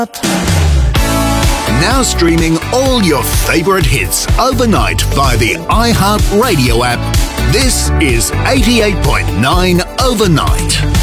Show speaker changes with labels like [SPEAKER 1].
[SPEAKER 1] Now streaming all your favorite hits overnight via the iHeart Radio app. This is 88.9 Overnight.